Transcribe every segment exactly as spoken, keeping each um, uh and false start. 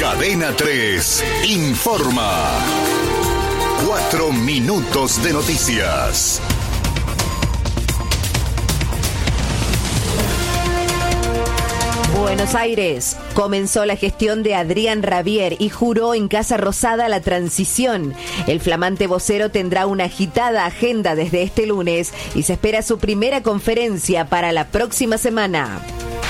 Cadena tres informa. Cuatro minutos de noticias. Buenos Aires. Comenzó la gestión de Adrián Rabier y juró en Casa Rosada la transición. El flamante vocero tendrá una agitada agenda desde este lunes y se espera su primera conferencia para la próxima semana.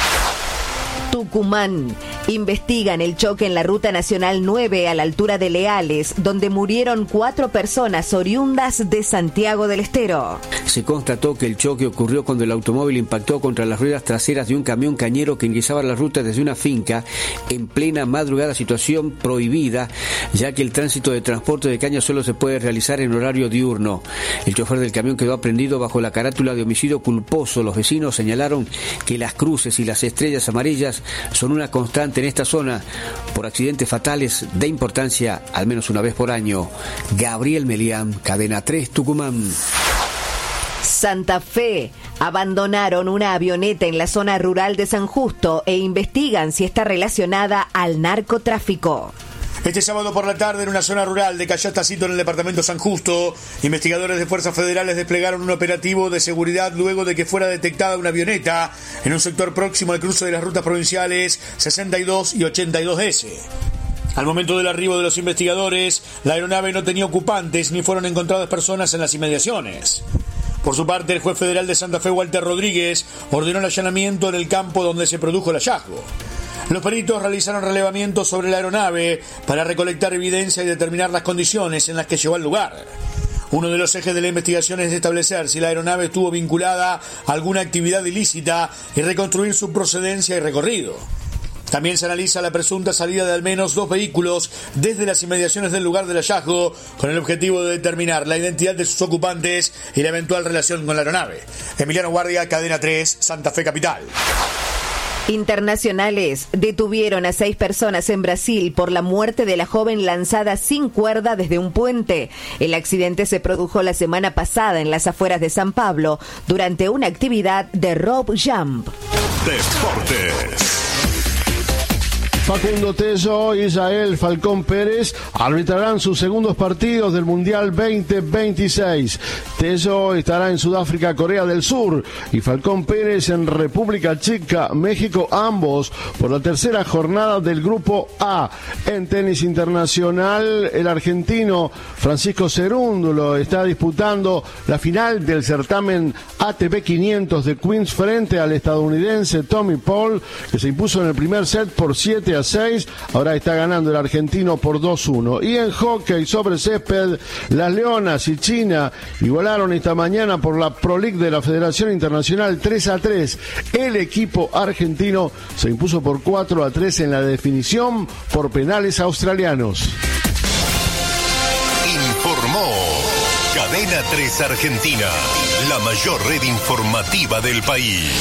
Tucumán. Investigan el choque en la Ruta Nacional nueve a la altura de Leales, donde murieron cuatro personas oriundas de Santiago del Estero. Se constató que el choque ocurrió cuando el automóvil impactó contra las ruedas traseras de un camión cañero que ingresaba a la ruta desde una finca en plena madrugada, situación prohibida, ya que el tránsito de transporte de caña solo se puede realizar en horario diurno. El chofer del camión quedó aprendido bajo la carátula de homicidio culposo. Los vecinos señalaron que las cruces y las estrellas amarillas son una constante en esta zona por accidentes fatales de importancia al menos una vez por año. Gabriel Melián, Cadena tres, Tucumán. Santa Fe. Abandonaron una avioneta en la zona rural de San Justo e investigan si está relacionada al narcotráfico. Este sábado por la tarde, en una zona rural de Callastacito, en el departamento San Justo, investigadores de fuerzas federales desplegaron un operativo de seguridad luego de que fuera detectada una avioneta en un sector próximo al cruce de las rutas provinciales sesenta y dos y ochenta y dos ese. Al momento del arribo de los investigadores, la aeronave no tenía ocupantes ni fueron encontradas personas en las inmediaciones. Por su parte, el juez federal de Santa Fe, Walter Rodríguez, ordenó el allanamiento en el campo donde se produjo el hallazgo. Los peritos realizaron relevamientos sobre la aeronave para recolectar evidencia y determinar las condiciones en las que llegó al lugar. Uno de los ejes de la investigación es establecer si la aeronave estuvo vinculada a alguna actividad ilícita y reconstruir su procedencia y recorrido. También se analiza la presunta salida de al menos dos vehículos desde las inmediaciones del lugar del hallazgo, con el objetivo de determinar la identidad de sus ocupantes y la eventual relación con la aeronave. Emiliano Guardia, Cadena tres, Santa Fe Capital. Internacionales. Detuvieron a seis personas en Brasil por la muerte de la joven lanzada sin cuerda desde un puente. El accidente se produjo la semana pasada en las afueras de San Pablo durante una actividad de rope jump. Deportes. Facundo Tello y Yael Falcón Pérez arbitrarán sus segundos partidos del Mundial veinte veintiséis. Tello estará en Sudáfrica, Corea del Sur, y Falcón Pérez en República Checa, México, ambos por la tercera jornada del Grupo A. En tenis internacional, el argentino Francisco Cerúndolo está disputando la final del certamen A T P quinientos de Queens frente al estadounidense Tommy Paul, que se impuso en el primer set por siete a seis, ahora está ganando el argentino por dos uno. Y en hockey sobre césped, las Leonas y China igualaron esta mañana por la Pro League de la Federación Internacional tres a tres. El equipo argentino se impuso por cuatro a tres en la definición por penales australianos. Informó Cadena tres Argentina, la mayor red informativa del país.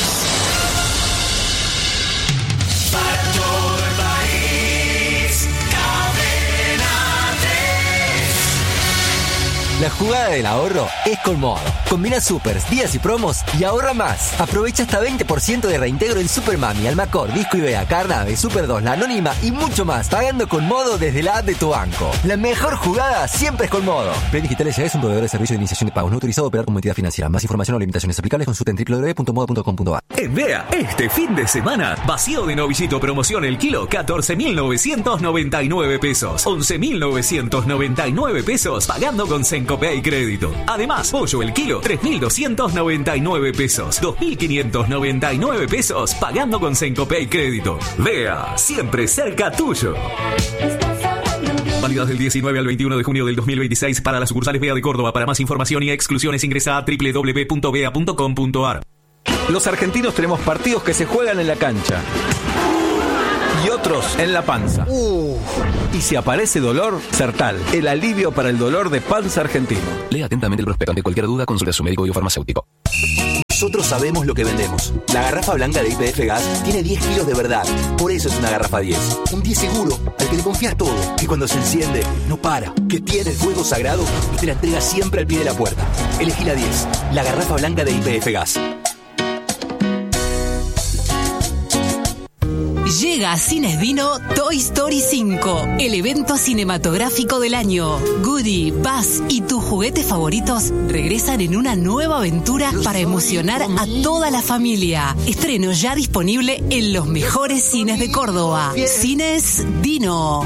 La jugada del ahorro es con Modo. Combina supers, días y promos y ahorra más. Aprovecha hasta veinte por ciento de reintegro en Supermami, Almacor, Disco Ibea, Carnave, Super dos, La Anónima y mucho más, pagando con Modo desde la app de tu banco. La mejor jugada siempre es con Modo. Play Digital S A es un proveedor de servicio de iniciación de pagos no autorizado a operar como entidad financiera. Más información o limitaciones aplicables consulta en doble u doble u doble u punto modo punto com punto a r. En Bea, este fin de semana, vacío de novillito promoción el kilo, catorce mil novecientos noventa y nueve pesos. once mil novecientos noventa y nueve pesos, pagando con Sencopay Crédito. Además, pollo el kilo, tres mil doscientos noventa y nueve pesos. dos mil quinientos noventa y nueve pesos, pagando con Sencopay Crédito. Bea, siempre cerca tuyo. Válidas del diecinueve al veintiuno de junio del dos mil veintiséis para las sucursales Bea de Córdoba. Para más información y exclusiones ingresa a doble u doble u doble u punto bea punto com punto a r. Los argentinos tenemos partidos que se juegan en la cancha y otros en la panza. Uh. Y si aparece dolor, Sertal, el alivio para el dolor de panza argentino. Lea atentamente el prospecto. Ante cualquier duda, consulte a su médico biofarmacéutico. Nosotros sabemos lo que vendemos. La garrafa blanca de Y P F Gas tiene diez kilos de verdad. Por eso es una garrafa diez. Un diez seguro, al que le confías todo. Que cuando se enciende, no para. Que tiene el fuego sagrado y te la entrega siempre al pie de la puerta. Elegí la diez. La garrafa blanca de Y P F Gas. Llega Llega a Cines Dino Toy Story cinco, el evento cinematográfico del año. Woody, Buzz y tus juguetes favoritos regresan en una nueva aventura para emocionar a toda la familia. Estreno ya disponible en los mejores cines de Córdoba. Cines Dino.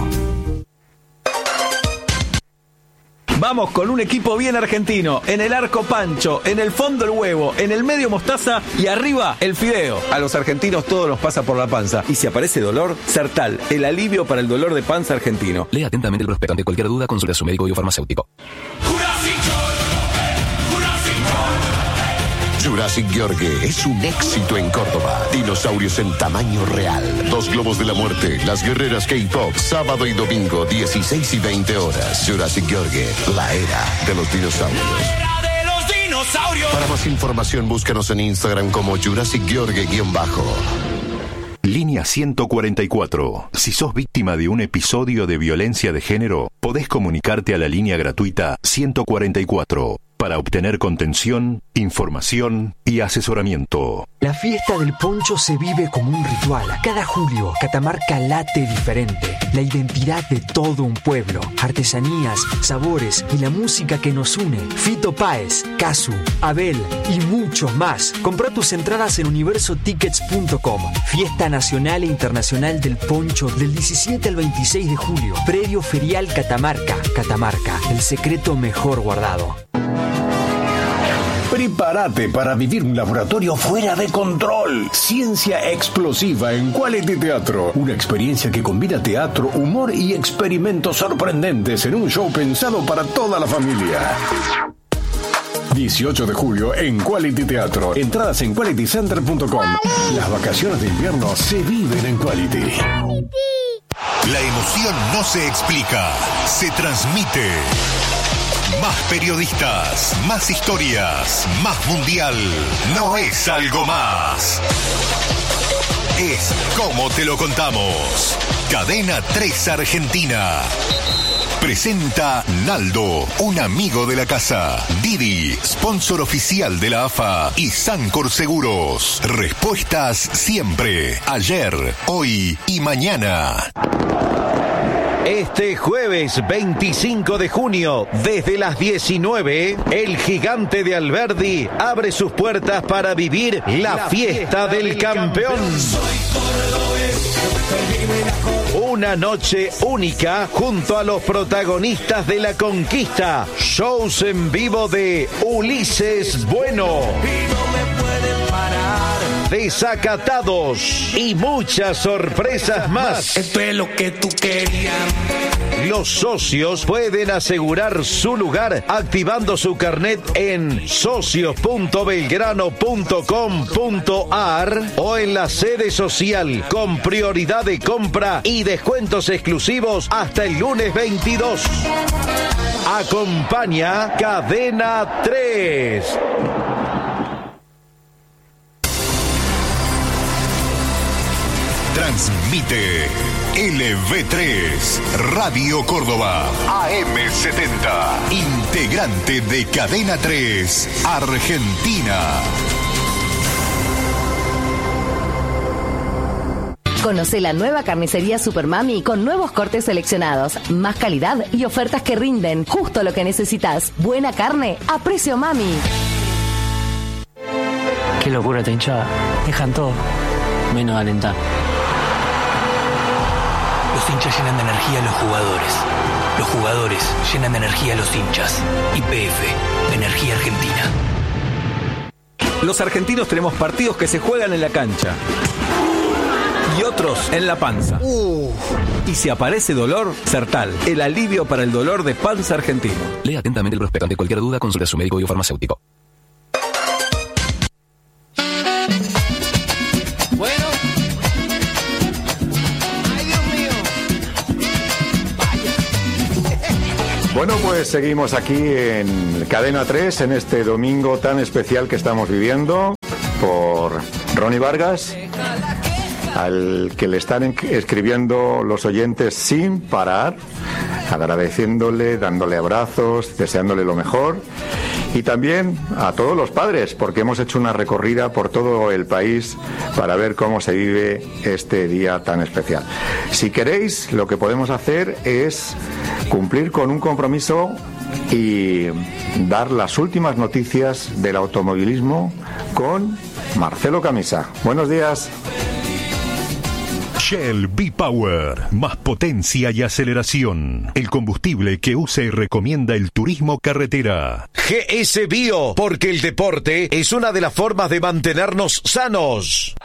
Vamos con un equipo bien argentino. En el arco Pancho, en el fondo el huevo, en el medio mostaza y arriba el fideo. A los argentinos todo nos pasa por la panza. Y si aparece dolor, Sertal, el alivio para el dolor de panza argentino. Lea atentamente el prospecto. Ante cualquier duda, consulte a su médico y o farmacéutico. Jurassic Gheorghe es un éxito en Córdoba. Dinosaurios en tamaño real. Dos globos de la muerte. Las guerreras K-pop. Sábado y domingo, dieciséis y veinte horas. Jurassic Gheorghe, la era de los dinosaurios. De los dinosaurios. Para más información, búscanos en Instagram como Jurassic Gheorghe-bajo. Línea ciento cuarenta y cuatro. Si sos víctima de un episodio de violencia de género, podés comunicarte a la línea gratuita ciento cuarenta y cuatro para obtener contención, información y asesoramiento. La fiesta del poncho se vive como un ritual. Cada julio, Catamarca late diferente. La identidad de todo un pueblo, artesanías, sabores y la música que nos une. Fito Páez, Casu, Abel y muchos más. Comprá tus entradas en universo tickets punto com. Fiesta nacional e internacional del poncho del diecisiete al veintiséis de julio. Predio Ferial Catamarca. Catamarca, el secreto mejor guardado. Prepárate para vivir un laboratorio fuera de control. Ciencia explosiva en Quality Teatro. Una experiencia que combina teatro, humor y experimentos sorprendentes en un show pensado para toda la familia. dieciocho de julio en Quality Teatro. Entradas en quality center punto com. Las vacaciones de invierno se viven en Quality. La emoción no se explica, se transmite. Más periodistas, más historias, más mundial. No es algo más. Es como te lo contamos. Cadena tres Argentina. Presenta Naldo, un amigo de la casa. Didi, sponsor oficial de la A F A. Y Sancor Seguros. Respuestas siempre. Ayer, hoy y mañana. Este jueves veinticinco de junio, desde las diecinueve, el Gigante de Alberdi abre sus puertas para vivir la fiesta del campeón. Una noche única junto a los protagonistas de la conquista. Shows en vivo de Ulises Bueno, Desacatados y muchas sorpresas más. Esto es lo que tú querías. Los socios pueden asegurar su lugar activando su carnet en socios punto belgrano punto com punto ar o en la sede social con prioridad de compra y descuentos exclusivos hasta el lunes veintidós. Acompaña Cadena tres. Transmite L V tres, Radio Córdoba, A M setenta, integrante de Cadena tres, Argentina. Conoce la nueva carnicería Supermami con nuevos cortes seleccionados, más calidad y ofertas que rinden justo lo que necesitas. Buena carne a precio mami. Qué locura esta hinchada. Dejan todo, menos alentar. Los hinchas llenan de energía a los jugadores. Los jugadores llenan de energía a los hinchas. Y P F, Energía Argentina. Los argentinos tenemos partidos que se juegan en la cancha y otros en la panza. Uh. Y si aparece dolor, Sertal, el alivio para el dolor de panza argentino. Lea atentamente el prospecto. Ante cualquier duda, consulte a su médico y o farmacéutico. Bueno. Ay, Dios mío. Vaya. Bueno, pues seguimos aquí en Cadena tres en este domingo tan especial que estamos viviendo por Ronnie Vargas, al que le están escribiendo los oyentes sin parar, agradeciéndole, dándole abrazos, deseándole lo mejor. y también a todos los padres, porque hemos hecho una recorrida por todo el país para ver cómo se vive este día tan especial. Si queréis, lo que podemos hacer es cumplir con un compromiso y dar las últimas noticias del automovilismo con Marcelo Camisa. Buenos días. Shell V-Power, más potencia y aceleración. El combustible que usa y recomienda el turismo carretera. G S Bio, porque el deporte es una de las formas de mantenernos sanos.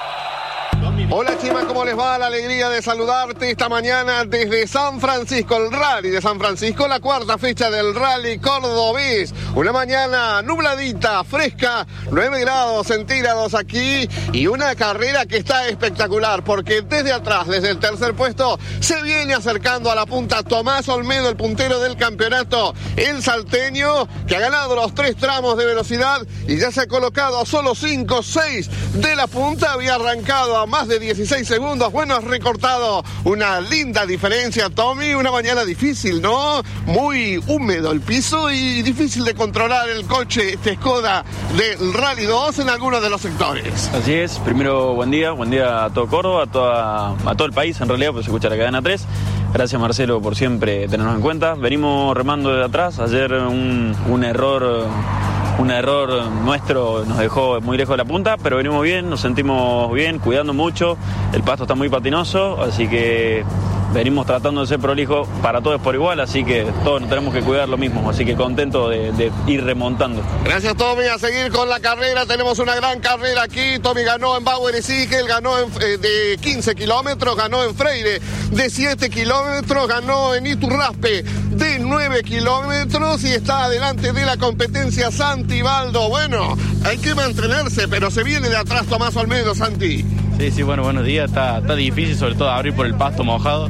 Hola Chima, ¿cómo les va? La alegría de saludarte esta mañana desde San Francisco, el Rally de San Francisco, la cuarta fecha del Rally Cordobés. Una mañana nubladita, fresca, nueve grados centígrados aquí y una carrera que está espectacular porque desde atrás, desde el tercer puesto, se viene acercando a la punta Tomás Olmedo, el puntero del campeonato, el salteño, que ha ganado los tres tramos de velocidad y ya se ha colocado a solo cinco, seis de la punta, había arrancado a más de dieciséis segundos, bueno, has recortado una linda diferencia, Tommy, una mañana difícil, ¿no? Muy húmedo el piso y difícil de controlar el coche, este Skoda del Rally dos en algunos de los sectores. Así es, primero buen día, buen día a todo Córdoba, a, toda, a todo el país en realidad, porque se escucha la cadena tres. Gracias Marcelo por siempre tenernos en cuenta. Venimos remando de atrás, ayer un, un error... Un error nuestro nos dejó muy lejos de la punta, pero venimos bien, nos sentimos bien, cuidando mucho. El pasto está muy patinoso, así que venimos tratando de ser prolijos para todos por igual, así que todos tenemos que cuidar lo mismo, así que contento de, de ir remontando. Gracias Tommy, a seguir con la carrera, tenemos una gran carrera aquí. Tommy ganó en Bauer y Siegel, ganó en, eh, de quince kilómetros, ganó en Freire de siete kilómetros, ganó en Iturraspe de nueve kilómetros y está adelante de la competencia Santi Baldo. Bueno, hay que mantenerse, pero se viene de atrás Tomás Olmedo, Santi. Sí, sí, bueno, buenos días, está, está difícil sobre todo abrir por el pasto mojado.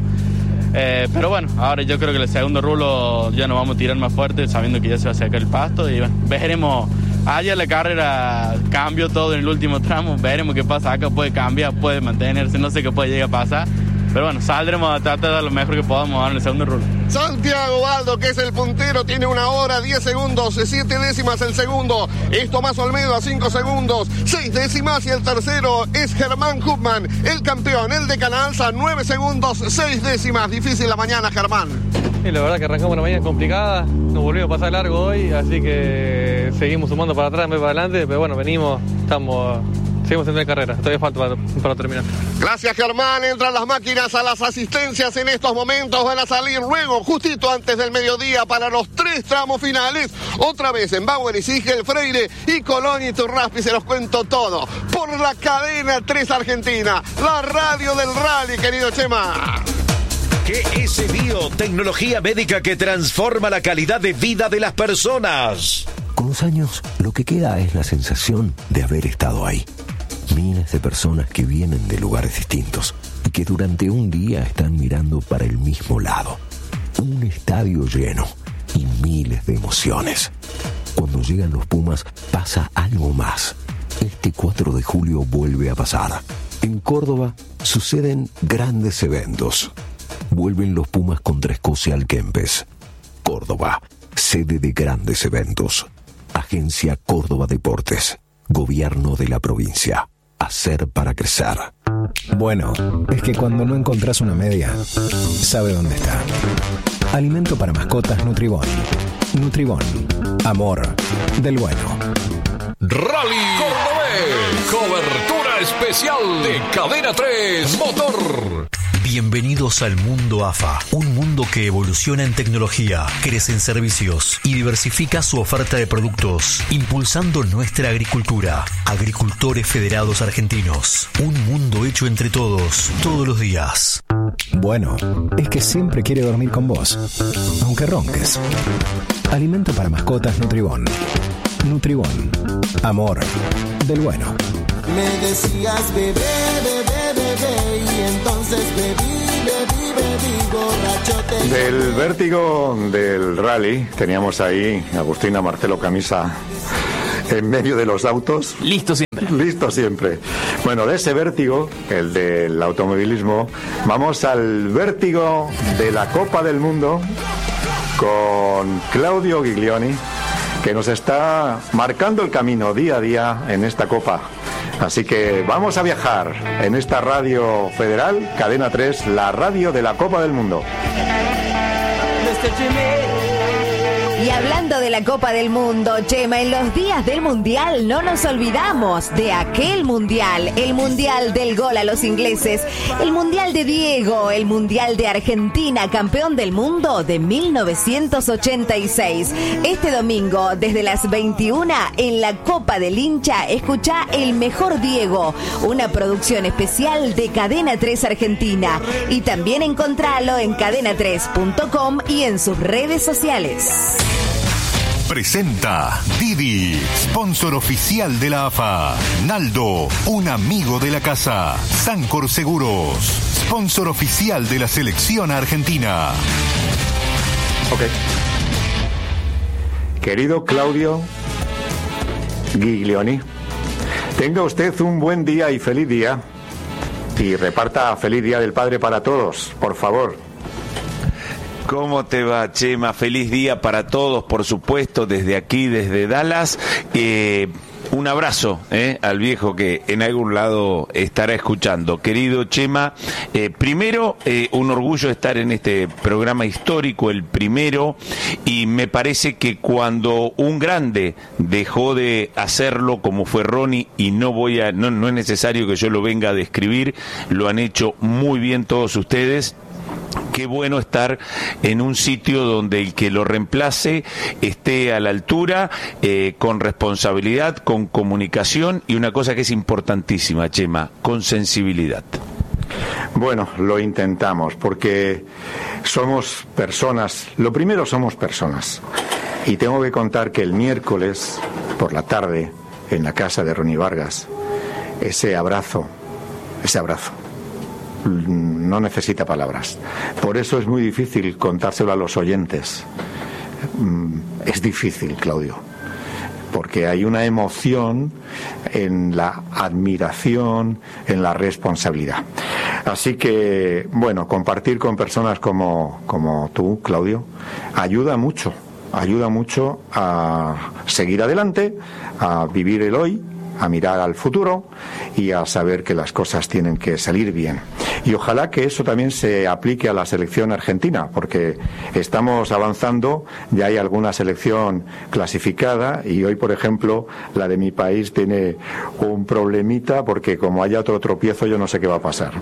Eh, pero bueno, ahora yo creo que el segundo rulo ya nos vamos a tirar más fuerte sabiendo que ya se va a sacar el pasto y bueno, veremos. Ayer la carrera cambió todo en el último tramo, veremos qué pasa acá, puede cambiar, puede mantenerse, no sé qué puede llegar a pasar. Pero bueno, saldremos a tratar de dar lo mejor que podamos ahora en el segundo rulo. Santiago Baldo, que es el puntero, tiene una hora, diez segundos, siete décimas el segundo. Es Tomás Olmedo a cinco segundos, seis décimas. Y el tercero es Germán Hupman, el campeón, el de Canalza, nueve segundos, seis décimas. Difícil la mañana, Germán. Sí, la verdad que arrancamos una mañana complicada, nos volvimos a pasar largo hoy, así que seguimos sumando para atrás en vez de para adelante, pero bueno, venimos, estamos... Seguimos en carrera, todavía falta para, para terminar. Gracias Germán, entran las máquinas a las asistencias en estos momentos, van a salir luego, justito antes del mediodía, para los tres tramos finales, otra vez en Bauer y Siegel, Freire y Colón y Turraspi, se los cuento todo, por la cadena tres Argentina, la radio del Rally, querido Chema. G S Bio, tecnología médica que transforma la calidad de vida de las personas. Con los años, lo que queda es la sensación de haber estado ahí. Miles de personas que vienen de lugares distintos y que durante un día están mirando para el mismo lado. Un estadio lleno y miles de emociones. Cuando llegan los Pumas pasa algo más. Este cuatro de julio vuelve a pasar. En Córdoba suceden grandes eventos. Vuelven los Pumas contra Escocia al Kempes. Córdoba, sede de grandes eventos. Agencia Córdoba Deportes. Gobierno de la provincia. Hacer para crecer. Bueno, es que cuando no encontrás una media, sabe dónde está. Alimento para mascotas Nutribón. Nutribón. Amor del bueno. Rally Cordobés. Cobertura especial de Cadena tres Motor. Bienvenidos al mundo A F A, un mundo que evoluciona en tecnología, crece en servicios y diversifica su oferta de productos, impulsando nuestra agricultura. Agricultores Federados Argentinos, un mundo hecho entre todos, todos los días. Bueno, es que siempre quiere dormir con vos, aunque ronques. Alimento para mascotas Nutribón. Nutribón. Amor del bueno. Me decías bebé, bebé, bebé, y entonces bebí, bebí, bebí, borrachote. Del vértigo del rally teníamos ahí a Agustina Marcelo Camisa en medio de los autos. Listo siempre. Listo siempre. Bueno, de ese vértigo, el del automovilismo, vamos al vértigo de la Copa del Mundo con Claudio Giglioni, que nos está marcando el camino día a día en esta Copa. Así que vamos a viajar en esta radio federal, Cadena tres, la radio de la Copa del Mundo. Y hablando de la Copa del Mundo, Chema, en los días del Mundial no nos olvidamos de aquel Mundial, el Mundial del gol a los ingleses, el Mundial de Diego, el Mundial de Argentina, campeón del mundo de mil novecientos ochenta y seis. Este domingo, desde las veintiuna, en la Copa del Hincha, escuchá El Mejor Diego, una producción especial de Cadena tres Argentina. Y también encontralo en cadena tres punto com y en sus redes sociales. Presenta Didi, sponsor oficial de la A F A. Naldo, un amigo de la casa. Sancor Seguros, sponsor oficial de la selección argentina. Ok. Querido Claudio Giglioni, tenga usted un buen día y feliz día. Y reparta feliz Día del Padre para todos, por favor. ¿Cómo te va, Chema? Feliz día para todos, por supuesto, desde aquí, desde Dallas. Eh, un abrazo eh, al viejo que en algún lado estará escuchando. Querido Chema, eh, primero, eh, un orgullo estar en este programa histórico, el primero, y me parece que cuando un grande dejó de hacerlo, como fue Ronnie, y no voy a, no, no es necesario que yo lo venga a describir, lo han hecho muy bien todos ustedes. Qué bueno estar en un sitio donde el que lo reemplace esté a la altura, eh, con responsabilidad, con comunicación y una cosa que es importantísima, Chema, con sensibilidad. Bueno, lo intentamos porque somos personas, lo primero somos personas. Y tengo que contar que el miércoles por la tarde, en la casa de Ronnie Vargas, ese abrazo, ese abrazo, no necesita palabras. Por eso es muy difícil contárselo a los oyentes. Es difícil, Claudio, porque hay una emoción en la admiración, en la responsabilidad. Así que, bueno, compartir con personas como, como tú, Claudio, ayuda mucho, ayuda mucho a seguir adelante, a vivir el hoy, a mirar al futuro y a saber que las cosas tienen que salir bien. Y ojalá que eso también se aplique a la selección argentina, porque estamos avanzando, ya hay alguna selección clasificada y hoy, por ejemplo, la de mi país tiene un problemita porque como haya otro tropiezo yo no sé qué va a pasar.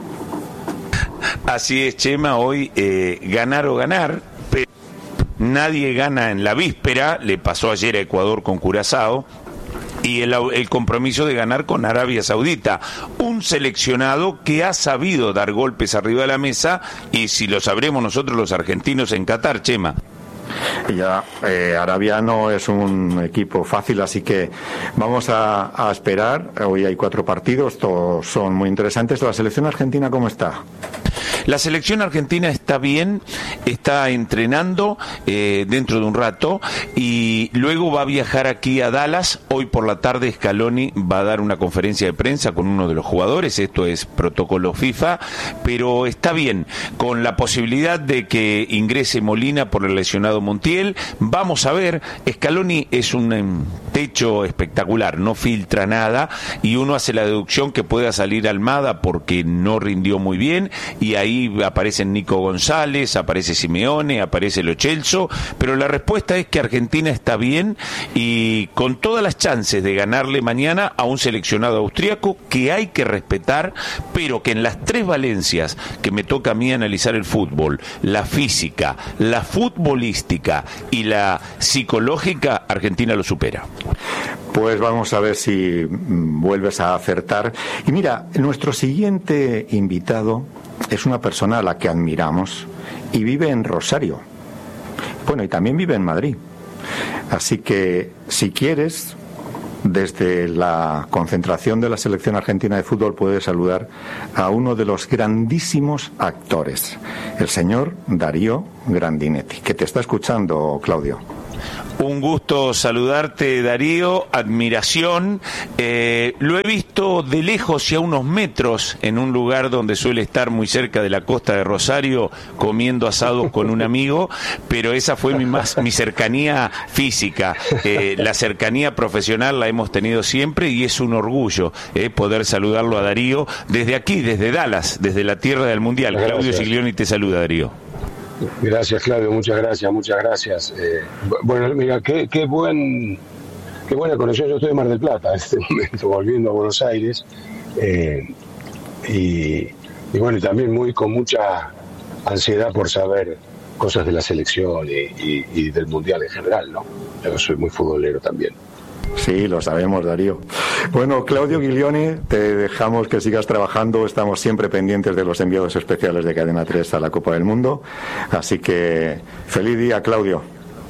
Así es, Chema, hoy eh, ganar o ganar, pero nadie gana en la víspera, le pasó ayer a Ecuador con Curazao, y el, el compromiso de ganar con Arabia Saudita, un seleccionado que ha sabido dar golpes arriba de la mesa, y si lo sabremos nosotros los argentinos en Qatar, Chema. Ya, eh, Arabia no es un equipo fácil, así que vamos a, a esperar. Hoy hay cuatro partidos, todos son muy interesantes. ¿La selección argentina cómo está? La selección argentina está bien, está entrenando eh, dentro de un rato y luego va a viajar aquí a Dallas. Hoy por la tarde Scaloni va a dar una conferencia de prensa con uno de los jugadores, esto es protocolo FIFA, pero está bien, con la posibilidad de que ingrese Molina por el lesionado Montiel. Vamos a ver, Scaloni es un um, techo espectacular, no filtra nada y uno hace la deducción que pueda salir Almada porque no rindió muy bien y ahí aparecen Nico González, aparece Simeone, aparece Lo Celso, pero la respuesta es que Argentina está bien y con todas las chances de ganarle mañana a un seleccionado austríaco que hay que respetar, pero que en las tres valencias que me toca a mí analizar el fútbol, la física, la futbolística y la psicológica, Argentina lo supera. Pues vamos a ver si vuelves a acertar. Y mira, nuestro siguiente invitado es una persona a la que admiramos y vive en Rosario. Bueno, y también vive en Madrid. Así que, si quieres, desde la concentración de la selección argentina de fútbol puedes saludar a uno de los grandísimos actores, el señor Darío Grandinetti, que te está escuchando, Claudio. Un gusto saludarte, Darío, admiración. Eh, lo he visto de lejos y a unos metros en un lugar donde suele estar muy cerca de la costa de Rosario, comiendo asados con un amigo, pero esa fue mi, más, mi cercanía física. Eh, la cercanía profesional la hemos tenido siempre y es un orgullo eh, poder saludarlo a Darío desde aquí, desde Dallas, desde la tierra del Mundial. Gracias. Claudio Giglioni te saluda, Darío. Gracias, Claudio, muchas gracias, muchas gracias. Eh, bueno, mira, qué, qué buen, qué buena conexión. Yo estoy en Mar del Plata en este momento, volviendo a Buenos Aires, eh, y, y bueno, y también muy con mucha ansiedad por saber cosas de la selección y, y, y del Mundial en general, ¿no? Yo soy muy futbolero también. Sí, lo sabemos, Darío. Bueno, Claudio Giglioni, te dejamos que sigas trabajando. Estamos siempre pendientes de los enviados especiales de Cadena tres a la Copa del Mundo. Así que feliz día, Claudio.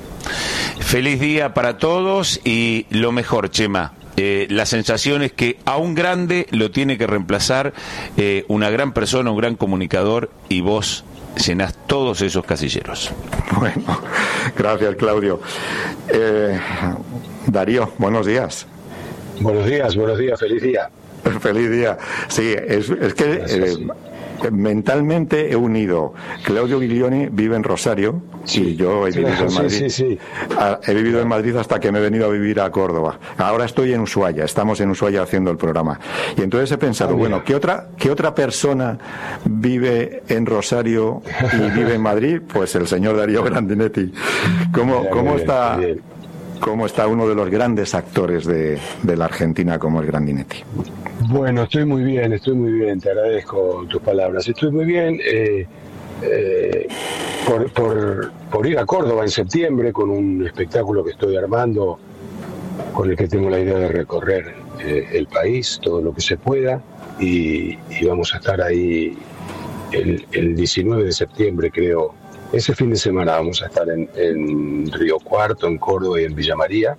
Feliz día para todos y lo mejor, Chema. Eh, la sensación es que a un grande lo tiene que reemplazar eh, una gran persona, un gran comunicador, y vos llenás todos esos casilleros. Bueno, gracias, Claudio. Eh, Darío, buenos días. Buenos días, buenos días, feliz día. Feliz día. Sí, es, es que eh, mentalmente he unido. Claudio Giglioni vive en Rosario, sí, y yo he vivido sí, en Madrid. Sí, sí, sí. He vivido en Madrid hasta que me he venido a vivir a Córdoba. Ahora estoy en Ushuaia, estamos en Ushuaia haciendo el programa. Y entonces he pensado, ah, bueno, ¿qué otra, qué otra persona vive en Rosario y vive en Madrid? Pues el señor Darío Grandinetti. ¿Cómo, bien, cómo bien, está? Bien. ¿Cómo está uno de los grandes actores de, de la Argentina como es Grandinetti? Bueno, estoy muy bien, estoy muy bien, te agradezco tus palabras. Estoy muy bien eh, eh, por, por, por ir a Córdoba en septiembre con un espectáculo que estoy armando, con el que tengo la idea de recorrer eh, el país, todo lo que se pueda, y, y vamos a estar ahí el, el diecinueve de septiembre, creo. Ese fin de semana vamos a estar en, en Río Cuarto, en Córdoba y en Villa María.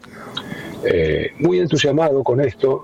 Eh, muy entusiasmado con esto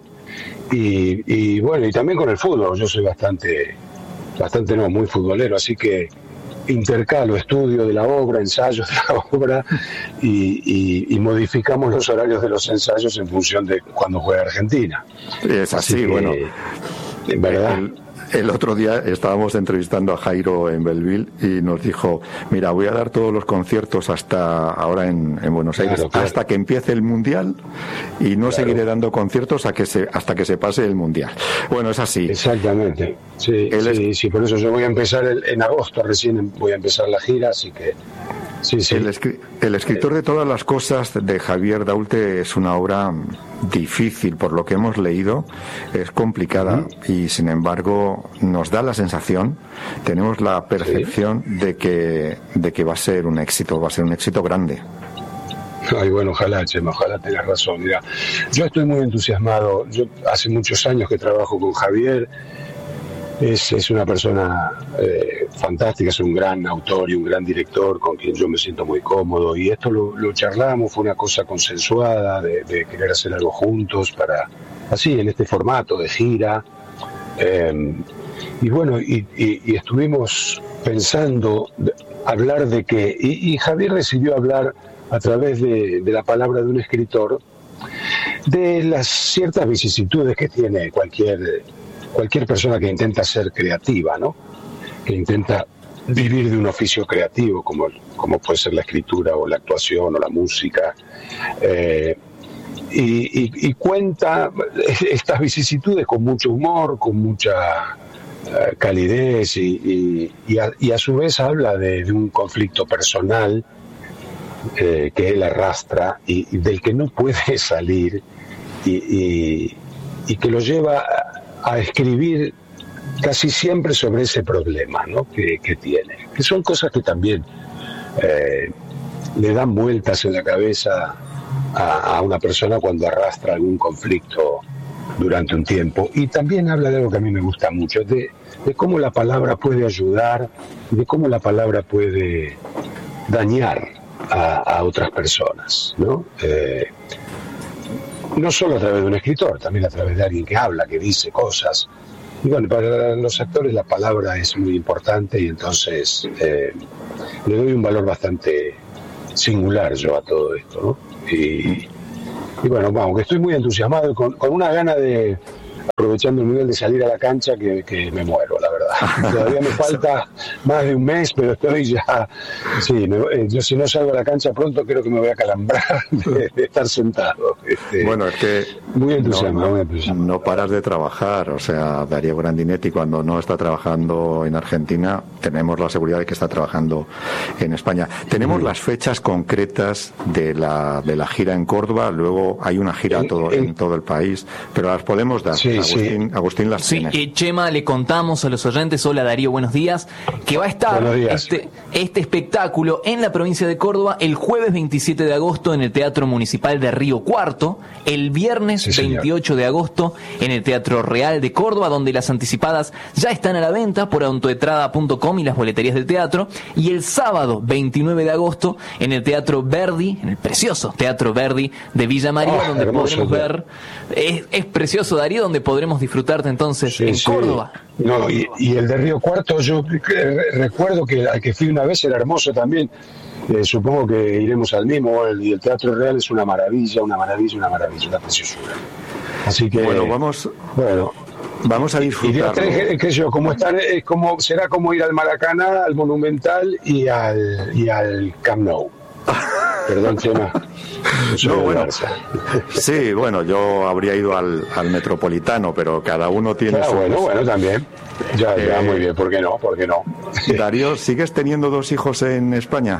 y, y bueno, y también con el fútbol. Yo soy bastante, bastante no, muy futbolero, así que intercalo estudio de la obra, ensayos de la obra y, y, y modificamos los horarios de los ensayos en función de cuando juega Argentina. Es así, así que, bueno. ¿Verdad? El... El otro día estábamos entrevistando a Jairo en Belleville y nos dijo, mira, voy a dar todos los conciertos hasta ahora en, en Buenos Aires, claro, claro. hasta que empiece el Mundial y no claro. seguiré dando conciertos a que se, hasta que se pase el Mundial. Bueno, es así. Exactamente. Sí, sí, es... sí, por eso yo voy a empezar el, en agosto, recién voy a empezar la gira, así que... Sí, sí. El, escri- el escritor de todas las cosas de Javier Daulte es una obra difícil, por lo que hemos leído, es complicada uh-huh. y sin embargo nos da la sensación, tenemos la percepción ¿Sí? de que de que va a ser un éxito, va a ser un éxito grande. Ay, bueno, ojalá, Chema, ojalá tengas razón. Mira, yo estoy muy entusiasmado, yo hace muchos años que trabajo con Javier. Es, es una persona eh, fantástica, es un gran autor y un gran director con quien yo me siento muy cómodo, y esto lo, lo charlamos, fue una cosa consensuada de, de querer hacer algo juntos para así en este formato de gira eh, y bueno y, y, y estuvimos pensando de, hablar de que y, y Javier decidió hablar a través de, de la palabra de un escritor de las ciertas vicisitudes que tiene cualquier cualquier persona que intenta ser creativa, ¿no? Que intenta vivir de un oficio creativo, como, como puede ser la escritura o la actuación o la música, eh, y, y, y cuenta estas vicisitudes con mucho humor, con mucha uh, calidez, y, y, y, a, y a su vez habla de, de un conflicto personal eh, que él arrastra y, y del que no puede salir, y, y, y que lo lleva a a escribir casi siempre sobre ese problema, ¿no? que, que tiene, que son cosas que también eh, le dan vueltas en la cabeza a, a una persona cuando arrastra algún conflicto durante un tiempo. Y también habla de algo que a mí me gusta mucho, de, de cómo la palabra puede ayudar, de cómo la palabra puede dañar a, a otras personas, ¿no? Eh, no solo a través de un escritor, también a través de alguien que habla, que dice cosas. Y bueno, para los actores la palabra es muy importante y entonces eh, le doy un valor bastante singular yo a todo esto, ¿no? Y, y bueno, vamos, que estoy muy entusiasmado, con, con una gana de, aprovechando el mundial, de salir a la cancha que, que me muero, la verdad. Todavía me falta más de un mes, pero estoy ya, sí, me, yo si no salgo a la cancha pronto creo que me voy a calambrar de, de estar sentado. Este, bueno, es que muy entusiasmado, no, muy entusiasmado. No paras de trabajar, o sea, Darío Grandinetti cuando no está trabajando en Argentina, tenemos la seguridad de que está trabajando en España. Tenemos mm. las fechas concretas de la de la gira en Córdoba, luego hay una gira en, todo, en, en todo el país, pero las podemos dar. Sí, Agustín, sí. Agustín las sí, tiene. Eh, Chema, le contamos a los oyentes, hola Darío, buenos días, que va a estar este, este espectáculo en la provincia de Córdoba el jueves veintisiete de agosto en el Teatro Municipal de Río Cuarto, el viernes sí, veintiocho de agosto en el Teatro Real de Córdoba, donde las anticipadas ya están a la venta por autoentrada punto com y las boleterías del teatro, y el sábado veintinueve de agosto en el Teatro Verdi, en el precioso Teatro Verdi de Villa María, oh, donde hermoso, podremos ver, es, es precioso Darío, donde podremos disfrutarte entonces sí, en sí. Córdoba. No, y, y el de Río Cuarto, yo recuerdo que al que fui una vez era hermoso también. Eh, supongo que iremos al mismo, el, y el Teatro Real es una maravilla, una maravilla, una maravilla, una preciosura. Así que bueno, vamos, bueno, vamos a disfrutar. Que, que yo, como estar, es como será como ir al Maracaná, al Monumental y al y al Camp Nou. Perdón, Chema. No, bueno, sí, bueno, yo habría ido al, al Metropolitano, pero cada uno tiene ah, su... Bueno, bueno, también. Ya, eh, ya, muy bien, ¿por qué no? ¿Por qué no? Darío, ¿sigues teniendo dos hijos en España?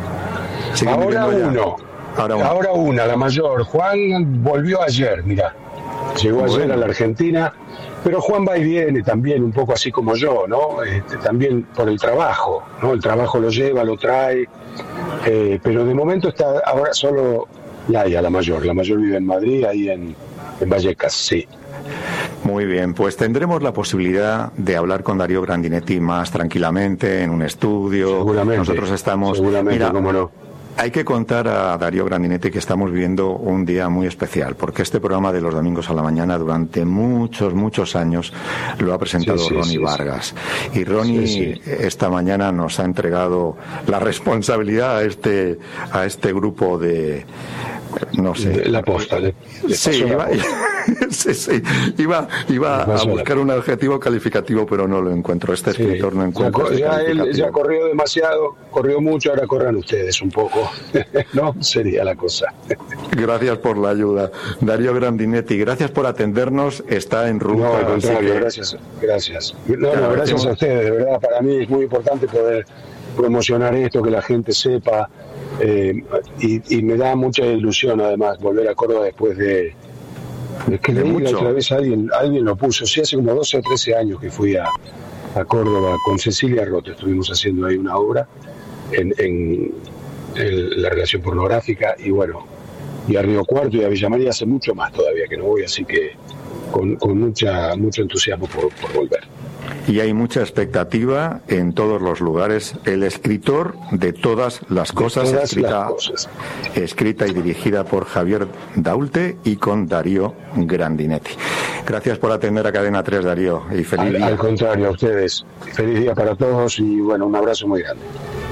Ahora uno. Ahora, uno. Ahora una, la mayor. Juan volvió ayer, mira. Llegó bueno. ayer a la Argentina, pero Juan va y viene también, un poco así como yo, ¿no? Este, también por el trabajo, ¿no? El trabajo lo lleva, lo trae, eh, pero de momento está ahora solo Laia, la mayor. La mayor vive en Madrid, ahí en, en Vallecas, sí. Muy bien, pues tendremos la posibilidad de hablar con Darío Grandinetti más tranquilamente en un estudio. Seguramente. Nosotros estamos... Seguramente, mira, cómo no. Hay que contar a Darío Grandinetti que estamos viviendo un día muy especial, porque este programa de los domingos a la mañana durante muchos, muchos años lo ha presentado sí, sí, Ronnie sí, Vargas. Sí. Y Ronnie sí, sí. esta mañana nos ha entregado la responsabilidad a este, a este grupo de... no sé. La posta. Le, le sí, iba, sí, sí, iba, iba a buscar un adjetivo calificativo, pero no lo encuentro. Este sí. escritor no encuentra. Ya, ya él ya corrió demasiado, corrió mucho, ahora corran ustedes un poco. No sería la cosa. Gracias por la ayuda. Darío Grandinetti, gracias por atendernos. Está en ruta. No, al contrario, que... gracias. Gracias. No, no, gracias a ustedes. De verdad, para mí es muy importante poder promocionar esto, que la gente sepa. Eh, y, y me da mucha ilusión además volver a Córdoba después de, de que de leí la otra vez alguien, alguien lo puso, sí, hace como doce o trece años que fui a, a Córdoba con Cecilia Roth, estuvimos haciendo ahí una obra en, en, en la relación pornográfica, y bueno, y a Río Cuarto y a Villa María hace mucho más todavía que no voy, así que con, con mucha mucho entusiasmo por, por volver. Y hay mucha expectativa en todos los lugares. El escritor de todas las cosas, todas escrita, las cosas. escrita y dirigida por Javier Daulte y con Darío Grandinetti. Gracias por atender a Cadena tres, Darío, y feliz al, día. Al contrario, a ustedes. Feliz día para todos y bueno, un abrazo muy grande.